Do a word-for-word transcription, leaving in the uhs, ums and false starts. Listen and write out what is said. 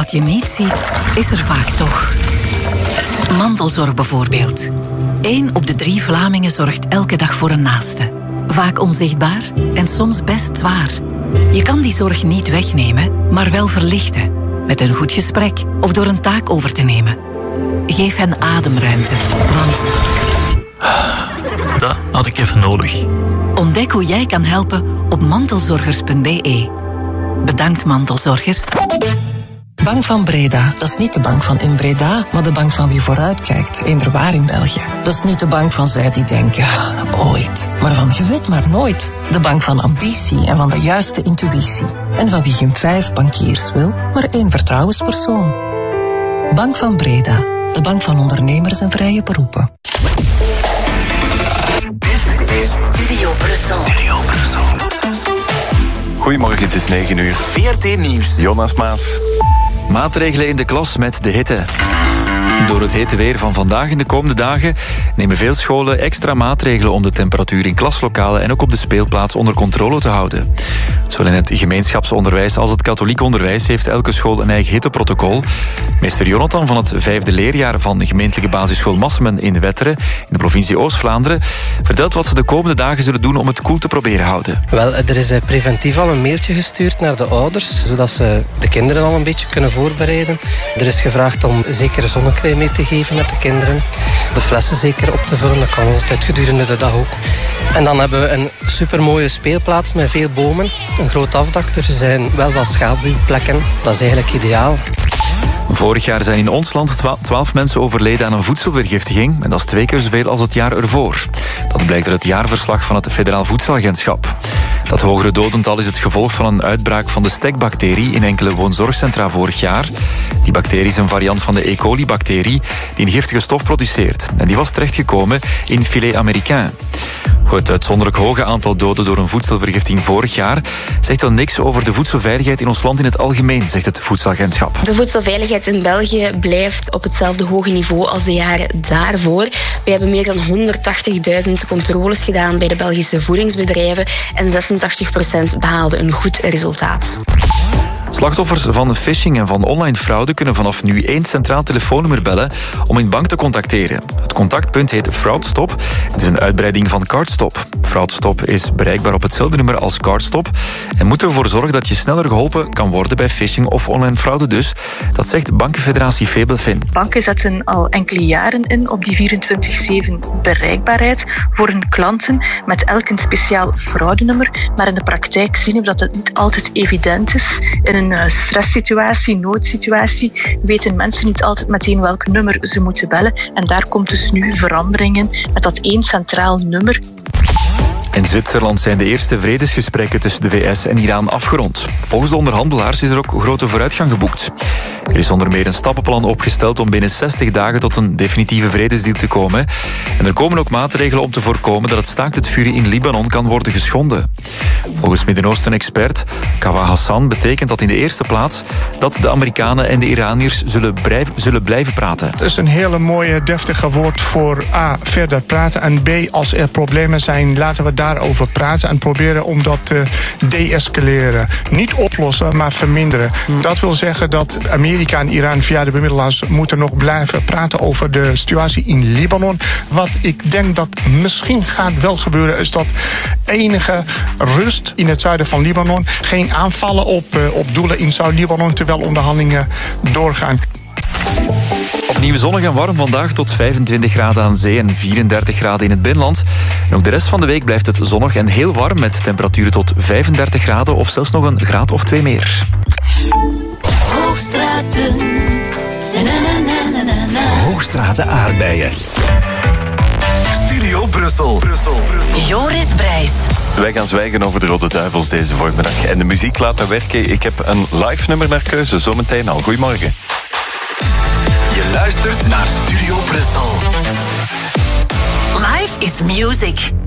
Wat je niet ziet, is er vaak toch. Mantelzorg bijvoorbeeld. Eén op de drie Vlamingen zorgt elke dag voor een naaste. Vaak onzichtbaar en soms best zwaar. Je kan die zorg niet wegnemen, maar wel verlichten. Met een goed gesprek of door een taak over te nemen. Geef hen ademruimte, want... Dat had ik even nodig. Ontdek hoe jij kan helpen op mantelzorgers punt b e. Bedankt, mantelzorgers. Bank van Breda, dat is niet de bank van in Breda, maar de bank van wie vooruitkijkt, eender waar in België. Dat is niet de bank van zij die denken, ooit, maar van je weet maar nooit. De bank van ambitie en van de juiste intuïtie. En van wie geen vijf bankiers wil, maar één vertrouwenspersoon. Bank van Breda, de bank van ondernemers en vrije beroepen. Dit is Studio Brussel. Studio Brussel. Goedemorgen, het is negen uur. V R T Nieuws. Jonas Maas. Maatregelen in de klas met de hitte. Door het hete weer van vandaag en de komende dagen nemen veel scholen extra maatregelen om de temperatuur in klaslokalen en ook op de speelplaats onder controle te houden. Zowel in het gemeenschapsonderwijs als het katholiek onderwijs heeft elke school een eigen hitteprotocol. Meester Jonathan van het vijfde leerjaar van de gemeentelijke basisschool Massemen in Wetteren in de provincie Oost-Vlaanderen vertelt wat ze de komende dagen zullen doen om het koel te proberen houden. Wel, er is preventief al een mailtje gestuurd naar de ouders, zodat ze de kinderen al een beetje kunnen voorbereiden. Er is gevraagd om zeker zonnecrème mee te geven met de kinderen. De flessen zeker op te vullen, dat kan altijd gedurende de dag ook. En dan hebben we een supermooie speelplaats met veel bomen. Een groot afdak, er zijn wel wat schaduwplekken. Dat is eigenlijk ideaal. Vorig jaar zijn in ons land twaalf mensen overleden aan een voedselvergiftiging. En dat is twee keer zoveel als het jaar ervoor. Dat blijkt uit het jaarverslag van het Federaal Voedselagentschap. Dat hogere dodental is het gevolg van een uitbraak van de stekbacterie in enkele woonzorgcentra vorig jaar. Die bacterie is een variant van de E. coli-bacterie die een giftige stof produceert. En die was terechtgekomen in filet américain. Het uitzonderlijk hoge aantal doden door een voedselvergiftiging vorig jaar zegt wel niks over de voedselveiligheid in ons land in het algemeen, zegt het voedselagentschap. De voedselveiligheid in België blijft op hetzelfde hoge niveau als de jaren daarvoor. We hebben meer dan honderdtachtigduizend controles gedaan bij de Belgische voedingsbedrijven en zesentachtig procent behaalde een goed resultaat. Slachtoffers van phishing en van online fraude kunnen vanaf nu één centraal telefoonnummer bellen om een bank te contacteren. Het contactpunt heet Fraudstop. Het is een uitbreiding van Cardstop. Fraudstop is bereikbaar op hetzelfde nummer als Cardstop en moet ervoor zorgen dat je sneller geholpen kan worden bij phishing of online fraude dus. Dat zegt Bankenfederatie Febelfin. Banken zetten al enkele jaren in op die vierentwintig zeven bereikbaarheid voor hun klanten met elk een speciaal fraudenummer. Maar in de praktijk zien we dat het niet altijd evident is. In een stresssituatie, noodsituatie, weten mensen niet altijd meteen welk nummer ze moeten bellen. En daar komt dus nu verandering in met dat één centraal nummer. In Zwitserland zijn de eerste vredesgesprekken tussen de V S en Iran afgerond. Volgens de onderhandelaars is er ook grote vooruitgang geboekt. Er is onder meer een stappenplan opgesteld om binnen zestig dagen tot een definitieve vredesdeal te komen. En er komen ook maatregelen om te voorkomen dat het staakt het vuren in Libanon kan worden geschonden. Volgens Midden-Oosten-expert Kawa Hassan betekent dat in de eerste plaats dat de Amerikanen en de Iraniërs zullen, blijf, zullen blijven praten. Het is een hele mooie, deftige woord voor A, verder praten. En B, als er problemen zijn, laten we daarover praten en proberen om dat te de-escaleren. Niet oplossen, maar verminderen. Hmm. Dat wil zeggen dat Amerika en Iran via de bemiddelaars moeten nog blijven praten over de situatie in Libanon. Wat ik denk dat misschien gaat wel gebeuren, is dat enige rust in het zuiden van Libanon. Geen aanvallen op, uh, op doelen in Zuid-Libanon terwijl onderhandelingen doorgaan. Opnieuw zonnig en warm vandaag tot vijfentwintig graden aan zee en vierendertig graden in het binnenland. En ook de rest van de week blijft het zonnig en heel warm met temperaturen tot vijfendertig graden of zelfs nog een graad of twee meer. Hoogstraten. Na, na, na, na, na, na. Hoogstraten aardbeien. Studio Brussel. Brussel. Joris Brijs. Wij gaan zwijgen over de Rode Duivels deze voormiddag. En de muziek laten werken. Ik heb een live nummer naar keuze, zometeen al. Goedemorgen. Je luistert naar Studio Brussel. Life is music.